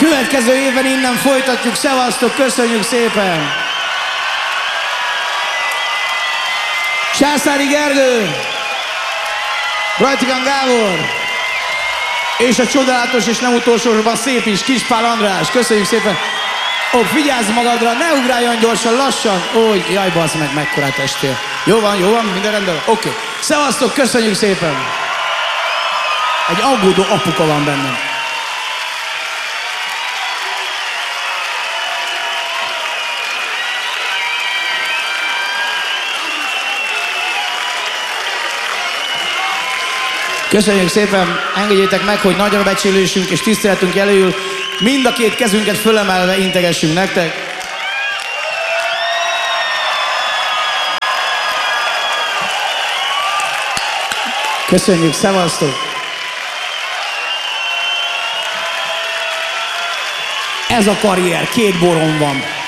Következő évben innen folytatjuk. Szevasztok, köszönjük szépen! Császári Gergő, Rajtikán Gábor, és a csodálatos és nem utolsósorban szép is, Kispál András. Köszönjük szépen! Ó, vigyázz magadra, ne ugráljon gyorsan, lassan! Ó, jaj, bassz meg, mekkorát estél. Jó van, minden rendben? Oké. Szevasztok, köszönjük szépen! Egy aggódó apuka van bennem. Köszönjük szépen, engedjétek meg, hogy nagyra becsülésünk és tiszteletünk jelöljül mind a két kezünket fölemelve integessünk nektek. Köszönjük, szevasztok! Ez a karrier, 2 borom van.